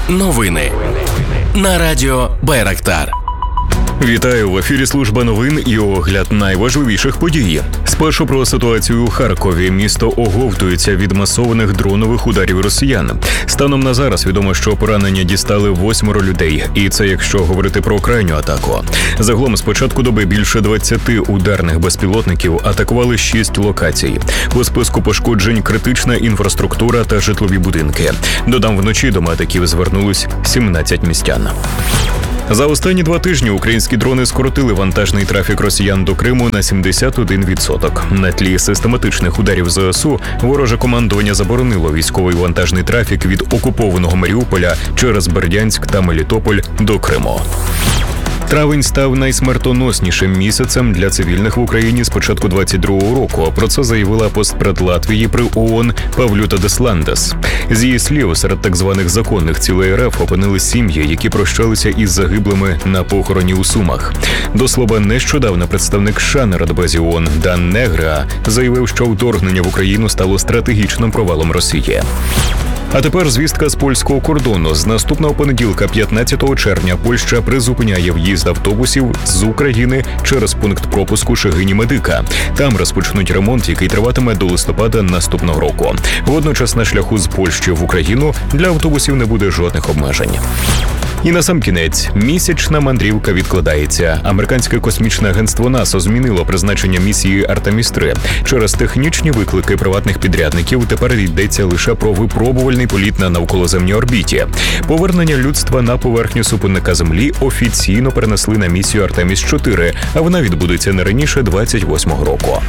Новини на радіо Байрактар. Вітаю, в ефірі служба новин і огляд найважливіших подій. Спершу про ситуацію у Харкові. Місто оговтується від масованих дронових ударів росіян. Станом на зараз відомо, що поранення дістали 8 людей. І це якщо говорити про крайню атаку. Загалом з початку доби більше 20 ударних безпілотників атакували 6 локацій. У списку пошкоджень критична інфраструктура та житлові будинки. Додам, вночі до атаків звернулись 17 містян. За останні 2 тижні українські дрони скоротили вантажний трафік росіян до Криму на 71%. На тлі систематичних ударів ЗСУ вороже командування заборонило військовий вантажний трафік від окупованого Маріуполя через Бердянськ та Мелітополь до Криму. Травень став найсмертоноснішим місяцем для цивільних в Україні з початку 22-го року. Про це заявила постпред Латвії при ООН Павлюта Десландес. З її слів, серед так званих законних цілей РФ опинились сім'ї, які прощалися із загиблими на похороні у Сумах. До слова, нещодавно представник США на Радбезі ООН Дан Негреа заявив, що вторгнення в Україну стало стратегічним провалом Росії. А тепер звістка з польського кордону. З наступного понеділка, 15 червня, Польща призупиняє в'їзд автобусів з України через пункт пропуску Шегині-Медика. Там розпочнуть ремонт, який триватиме до листопада наступного року. Водночас на шляху з Польщі в Україну для автобусів не буде жодних обмежень. І насамкінець, місячна мандрівка відкладається. Американське космічне агентство НАСА змінило призначення місії Артеміс-3. Через технічні виклики приватних підрядників тепер йдеться лише про випробувальний політ на навколоземній орбіті. Повернення людства на поверхню супутника Землі офіційно перенесли на місію Артеміс-4, а вона відбудеться не раніше 28-го року.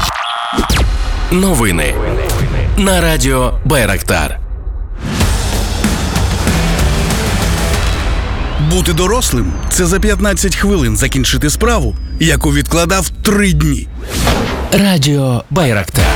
Новини на радіо Байрактар. Бути дорослим – це за 15 хвилин закінчити справу, яку відкладав 3 дні. Радіо Байрактар.